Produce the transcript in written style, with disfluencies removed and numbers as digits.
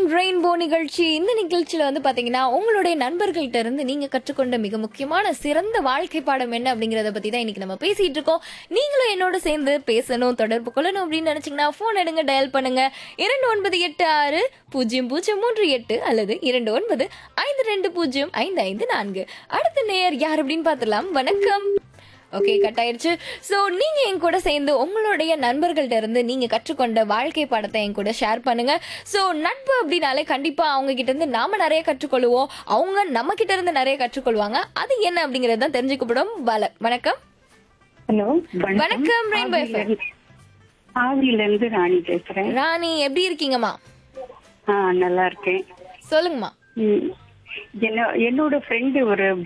Rainbow நிகழ்ச்சி. இந்த நிகழ்ச்சியில வந்து பாத்தீங்கன்னா உங்களுடைய நண்பர்கள்ட்ட இருந்து நீங்க கற்றுக்கொண்ட மிக முக்கியமான சிறந்த வாழ்க்கை பாடம் என்ன அப்படிங்கறத பத்தி தான் இன்னைக்கு நம்ம பேசிட்டு இருக்கோம். நீங்களும் என்னோட சேர்ந்து பேசணும், தொடர்பு கொள்ளணும் அப்படின்னு நினைச்சீங்கன்னா போன் எடுங்க, டயல் பண்ணுங்க 2986 0038 அல்லது 2952055554. அடுத்த நேயர் யார் அப்படின்னு பாத்துலாம். வணக்கம். ஓகே, கட் ஆயிருச்சு. சோ நீங்க என் கூட சேர்ந்து உங்களுடைய நண்பர்கள்ட்ட இருந்து நீங்க கற்றுக்கொண்ட வாழ்க்கை பாடத்தை என் கூட ஷேர் பண்ணுங்க. சோ நட்பு அப்படின்னாலே கண்டிப்பா அவங்க கிட்ட இருந்து நாம நிறைய கற்றுக்கொள்வோம், அவங்க நம்ம கிட்ட இருந்து நிறைய கற்றுக்கொள்வாங்க. அது என்ன அப்படிங்கறது தான் தெரிஞ்சுக்கப்படும். வணக்கம். ஹலோ, வணக்கம் ரெயின்போ எஃப்எம். ஆவியில இருந்து ராணி பேசுறேன். ராணி, எப்படி இருக்கீங்கம்மா? நல்லா இருக்கேன். சொல்லுங்கம்மா. ம், என்னோட ஃப்ரெண்டு ஒரு